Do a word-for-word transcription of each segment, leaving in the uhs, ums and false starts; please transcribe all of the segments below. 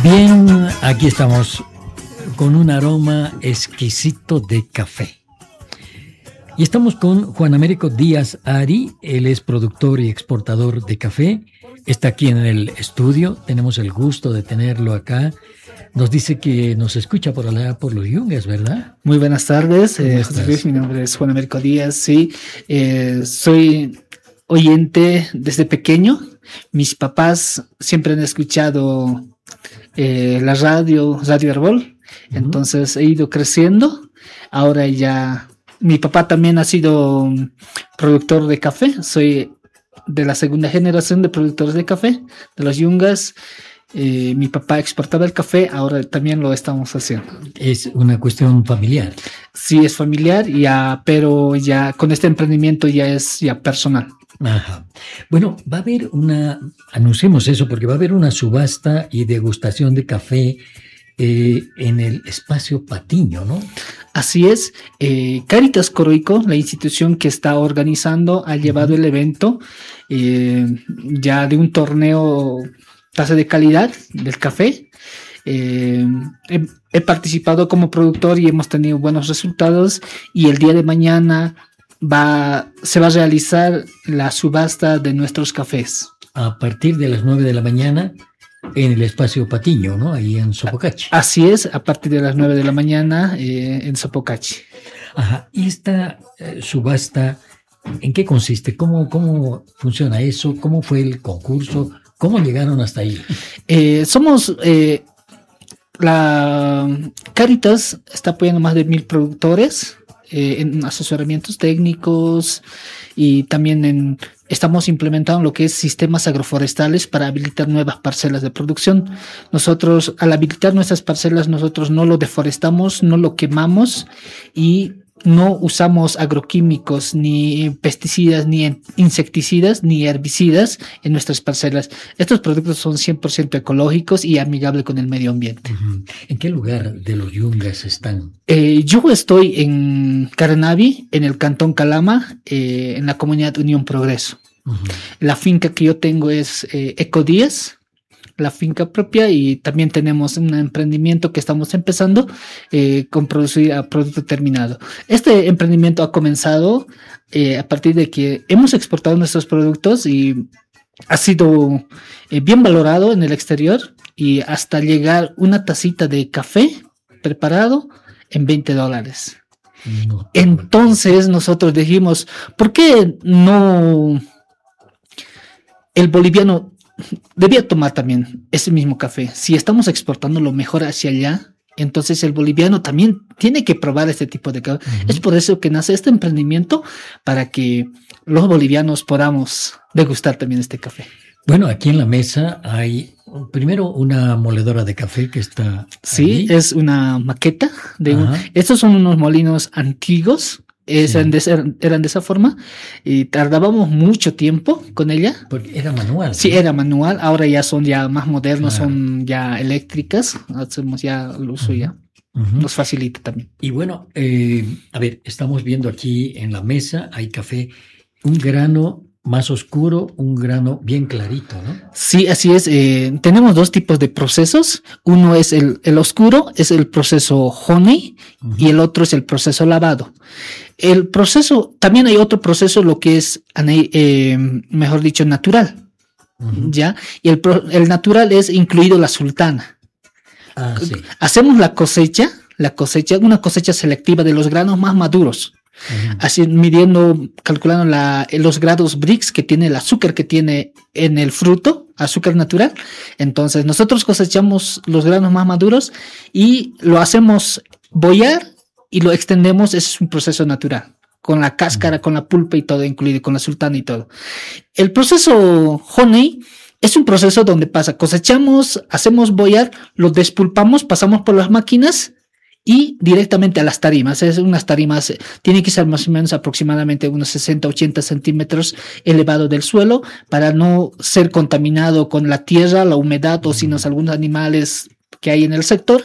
Bien, aquí estamos con un aroma exquisito de café. Y estamos con Juan Américo Díaz Ari, él es productor y exportador de café, está aquí en el estudio, tenemos el gusto de tenerlo acá. Nos dice que nos escucha por allá, por los Yungas, ¿verdad? Muy buenas tardes, eh, José Luis, mi nombre es Juan Américo Díaz, sí, eh, soy oyente desde pequeño. Mis papás siempre han escuchado eh, la radio, Radio Herbol, uh-huh. Entonces he ido creciendo. Ahora ya, mi papá también ha sido productor de café, soy de la segunda generación de productores de café, de los Yungas. Eh, mi papá exportaba el café, ahora también lo estamos haciendo. Es una cuestión familiar. Sí, es familiar, ya, pero ya con este emprendimiento ya es ya personal. Ajá. Bueno, va a haber una, anunciemos eso, porque va a haber una subasta y degustación de café eh, en el espacio Patiño, ¿no? Así es. Eh, Cáritas Coroico, la institución que está organizando, ha llevado uh-huh. el evento eh, ya de un torneo tasa de calidad del café. Eh, he, he participado como productor y hemos tenido buenos resultados, y el día de mañana va, se va a realizar la subasta de nuestros cafés. A partir de las nueve de la mañana en el espacio Patiño, ¿no? Ahí en Sopocachi. Así es, a partir de las nueve de la mañana eh, en Sopocachi. Ajá, y esta eh, subasta, ¿en qué consiste? ¿Cómo, cómo funciona eso? ¿Cómo fue el concurso? ¿Cómo llegaron hasta ahí? Eh, somos, eh, la Cáritas está apoyando más de mil productores eh, en asesoramientos técnicos, y también en, estamos implementando lo que es sistemas agroforestales para habilitar nuevas parcelas de producción. Nosotros, al habilitar nuestras parcelas, nosotros no lo deforestamos, no lo quemamos, y no usamos agroquímicos, ni pesticidas, ni insecticidas, ni herbicidas en nuestras parcelas. Estos productos son cien por ciento ecológicos y amigables con el medio ambiente. Uh-huh. ¿En qué lugar de los Yungas están? Eh, yo estoy en Caranavi, en el Cantón Calama, eh, en la comunidad Unión Progreso. Uh-huh. La finca que yo tengo es eh, Eco Díaz, la finca propia, y también tenemos un emprendimiento que estamos empezando eh, con producir a producto terminado. Este emprendimiento ha comenzado eh, a partir de que hemos exportado nuestros productos y ha sido eh, bien valorado en el exterior, y hasta llegar una tacita de café preparado en veinte dólares. No. Entonces nosotros dijimos, ¿por qué no el boliviano debía tomar también ese mismo café? Si estamos exportando lo mejor hacia allá, entonces el boliviano también tiene que probar este tipo de café. Uh-huh. Es por eso que nace este emprendimiento, para que los bolivianos podamos degustar también este café. Bueno, aquí en la mesa hay primero una moledora de café que está Sí, ahí. Es una maqueta de un, estos son unos molinos antiguos. Es, sí. eran, de, eran de esa forma, y tardábamos mucho tiempo con ella. Porque era manual. Sí, ¿no? Era manual. Ahora ya son ya más modernos, claro. Son ya eléctricas. Hacemos ya el uso, uh-huh. ya uh-huh. nos facilita también. Y bueno, eh, a ver, estamos viendo aquí en la mesa, hay café, un grano más oscuro, un grano bien clarito, ¿no? Sí, así es. Eh, tenemos dos tipos de procesos. Uno es el, el oscuro, es el proceso honey, uh-huh. y el otro es el proceso lavado. El proceso, también hay otro proceso, lo que es, eh, mejor dicho, natural, uh-huh. ¿ya? Y el, el natural es incluido la sultana. Ah, sí. Hacemos la cosecha, la cosecha, una cosecha selectiva de los granos más maduros. Uh-huh. Así midiendo, calculando la, los grados Brix que tiene el azúcar que tiene en el fruto, azúcar natural. Entonces nosotros cosechamos los granos más maduros y lo hacemos bollar y lo extendemos. Ese es un proceso natural, con la cáscara, uh-huh. con la pulpa y todo incluido, con la sultana y todo. El proceso honey es un proceso donde pasa, cosechamos, hacemos bollar, lo despulpamos, pasamos por las máquinas y directamente a las tarimas. Es unas tarimas, tiene que ser más o menos aproximadamente unos sesenta, ochenta centímetros elevado del suelo, para no ser contaminado con la tierra, la humedad, o si no algunos animales que hay en el sector.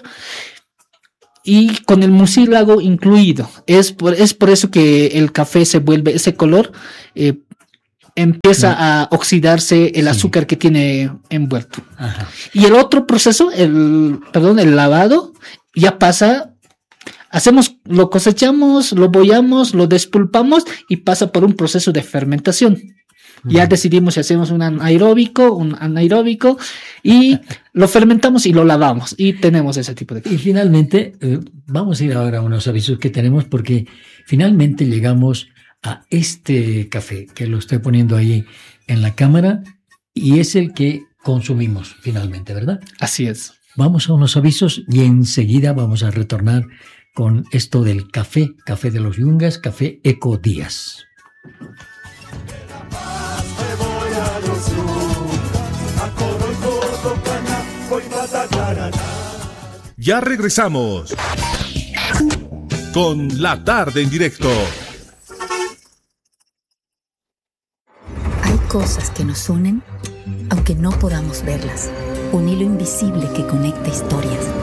Y con el mucílago incluido. Es por, es por eso que el café se vuelve ese color, eh, empieza no. a oxidarse el sí. azúcar que tiene envuelto. Ajá. Y el otro proceso, el, perdón, el lavado, ya pasa, hacemos, lo cosechamos, lo bollamos, lo despulpamos y pasa por un proceso de fermentación. Ya uh-huh. decidimos si hacemos un anaeróbico, un anaeróbico, y lo fermentamos y lo lavamos, y tenemos ese tipo de cosas. Y finalmente, eh, vamos a ir ahora a unos avisos que tenemos, porque finalmente llegamos a este café que lo estoy poniendo ahí en la cámara, y es el que consumimos finalmente, ¿verdad? Así es. Vamos a unos avisos y enseguida vamos a retornar con esto del café, café de los Yungas, café Eco Díaz. Ya regresamos con La Tarde en Directo. Hay cosas que nos unen, aunque no podamos verlas. Un hilo invisible que conecta historias.